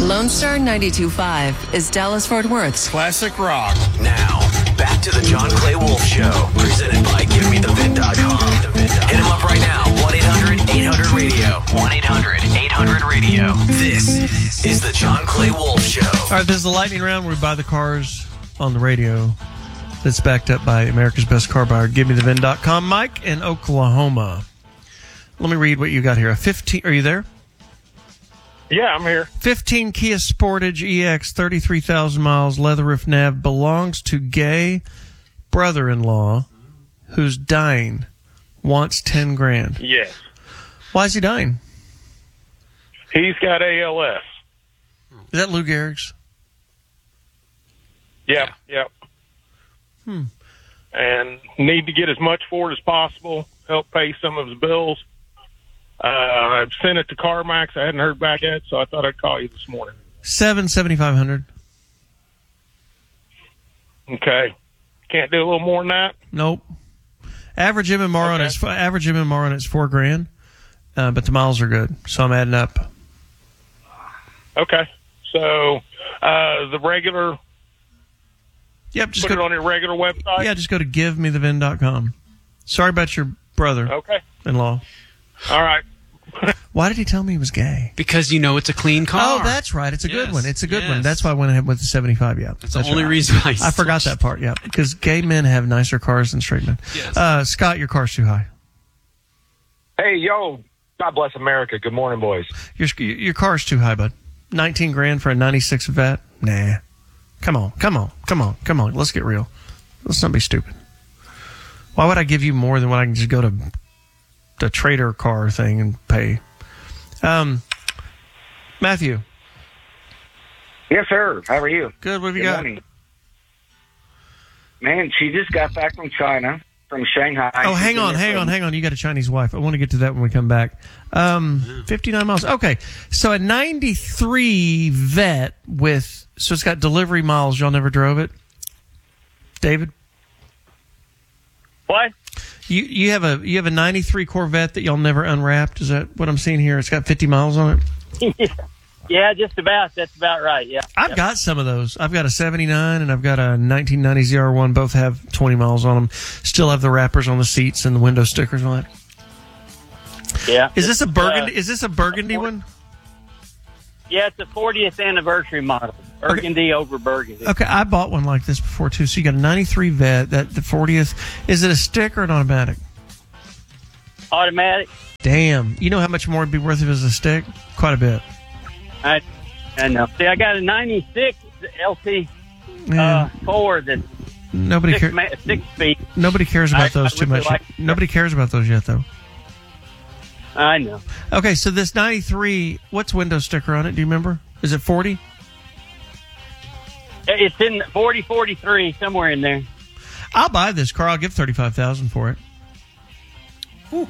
Lone Star 92.5 is Dallas-Fort Worth's classic rock. Now, back to the John Clay Wolf Show, presented by GiveMeTheVin.com. Hit him up right now, 1-800-800-RADIO. 1-800-800-RADIO. This is the John Clay Wolf Show. All right, this is the lightning round where we buy the cars on the radio that's backed up by America's Best Car Buyer, GiveMeTheVin.com. Mike in Oklahoma. Let me read what you got here. A 15. Are you there? Yeah, I'm here. 15 Kia Sportage EX, 33,000 miles, leather roof nav, belongs to gay brother-in-law who's dying, wants 10 grand. Yes. Why is he dying? He's got ALS. Is that Lou Gehrig's? Yeah. And need to get as much for it as possible, help pay some of his bills. I've sent it to CarMax. I hadn't heard back yet, so I thought I'd call you this morning. $7,500. Okay. Can't do a little more than that? Nope. Average MMR on it's $4 grand, but the miles are good, so I'm adding up. Okay. So the regular. Yep. Just put it on your regular website. Yeah, just go to GiveMeTheVin.com. Sorry about your brother. Okay. In-law. All right. Why did he tell me he was gay? Because you know it's a clean car. Oh, that's right. It's a good one. It's a good one. That's why I went ahead with the 75. Yeah, that's the only reason I forgot that part. Yeah, because gay men have nicer cars than straight men. Yes. Scott, your car's too high. Hey, yo! God bless America. Good morning, boys. Your car's too high, bud. 19 grand for a 96 Vet? Nah. Come on. Let's get real. Let's not be stupid. Why would I give you more than what I can just go to the trader car thing and pay? Matthew. Yes, sir. How are you? Good. What have you Good got? Morning. Man, she just got back from China, from Shanghai. Oh, hang on. You got a Chinese wife. I want to get to that when we come back. 59 miles. Okay. So a 93 Vet so it's got delivery miles. Y'all never drove it? David? What? You have a 93 Corvette that y'all never unwrapped? Is that what I'm seeing here? It's got 50 miles on it? Yeah, just about. That's about right, yeah. I've got some of those. I've got a 79 and I've got a 1990 ZR1. Both have 20 miles on them. Still have the wrappers on the seats and the window stickers and all that. Yeah. Is this a burgundy? Is this a burgundy one? Yeah, it's a 40th anniversary model. Burgundy over burgundy. Okay, I bought one like this before too. So you got a 93 Vet, the 40th. Is it a stick or an automatic? Automatic. Damn. You know how much more it'd be worth if it was a stick? Quite a bit. I know. See, I got a 96 LT 4 that's nobody 6 feet. Nobody cares about those too much. Nobody cares about those yet, though. I know. Okay, so this 93, what's window sticker on it? Do you remember? Is it 40? It's in 40, 43, somewhere in there. I'll buy this car. I'll give $35,000 for it. Ooh.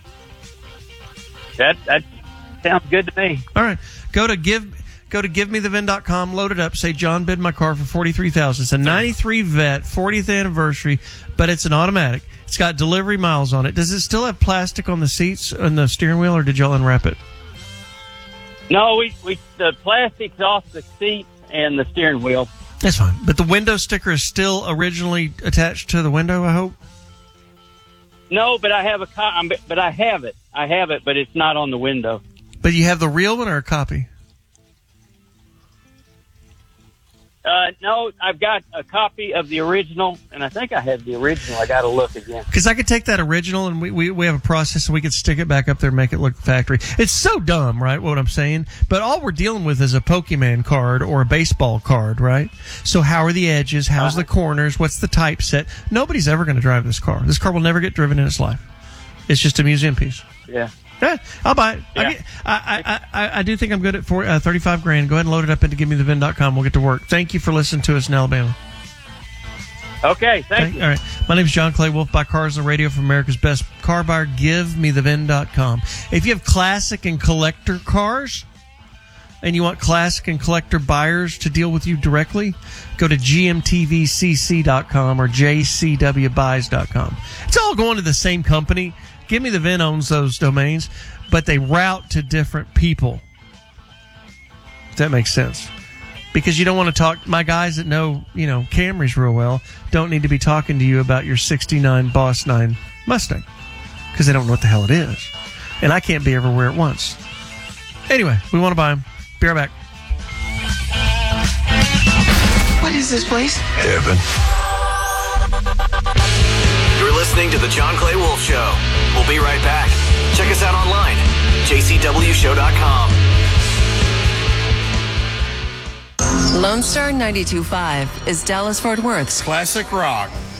That sounds good to me. All right. Go to GiveMeTheVin.com, load it up, say John bid my car for $43,000. It's a 93 Vet, 40th anniversary, but it's an automatic. It's got delivery miles on it. Does it still have plastic on the seats and the steering wheel, or did y'all unwrap it? No, the plastic's off the seat and the steering wheel. That's fine. But the window sticker is still originally attached to the window, I hope? No, but I have I have it, but it's not on the window. But you have the real one or a copy? No, I've got a copy of the original, and I think I have the original. I got to look again. Because I could take that original, and we have a process, and we could stick it back up there and make it look factory. It's so dumb, right, what I'm saying? But all we're dealing with is a Pokemon card or a baseball card, right? So how are the edges? How's the corners? What's the typeset? Nobody's ever going to drive this car. This car will never get driven in its life. It's just a museum piece. Yeah. Yeah, I'll buy it. Yeah. I do think I'm good at $35,000. Go ahead and load it up into GiveMeTheVin.com. We'll get to work. Thank you for listening to us in Alabama. Okay, thank you. All right. My name is John Clay Wolf. Buy cars on the radio from America's Best Car Buyer. GiveMeTheVin.com. If you have classic and collector cars and you want classic and collector buyers to deal with you directly, go to GMTVCC.com or JCWBuys.com. It's all going to the same company. Give Me the VIN owns those domains, but they route to different people. that makes sense. Because you don't want to talk. My guys that know, Camrys real well don't need to be talking to you about your 69 Boss 9 Mustang because they don't know what the hell it is. And I can't be everywhere at once. Anyway, we want to buy them. Be right back. What is this place? Heaven. You're listening to The John Clay Wolf Show. We'll be right back. Check us out online, jcwshow.com. Lone Star 92.5 is Dallas-Fort Worth's Classic rock.